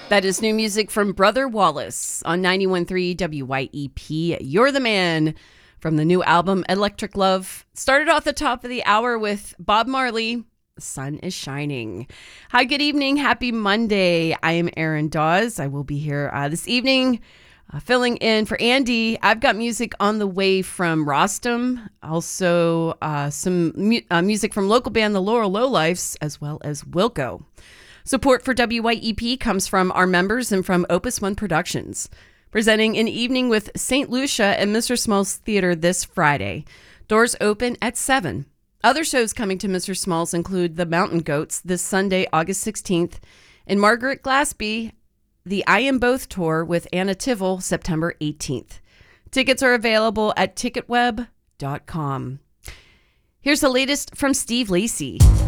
That is new music from Brother Wallace on 91.3 WYEP. You're the Man from the new album Electric Love. Started off the top of the hour with Bob Marley, The Sun is Shining. Hi, good evening. Happy Monday. I am Erin Dawes. I will be here this evening filling in for Andy. I've got music on the way from Rostam. Also some music from local band The Laurel Lowlifes, as well as Wilco. Support for WYEP comes from our members and from Opus One Productions, presenting an evening with St. Lucia and Mr. Small's Theater this Friday. Doors open at 7. Other shows coming to Mr. Small's include The Mountain Goats this Sunday, August 16th, and Margaret Glaspie, the I Am Both Tour with Anna Tivol, September 18th. Tickets are available at ticketweb.com. Here's the latest from Steve Lacy.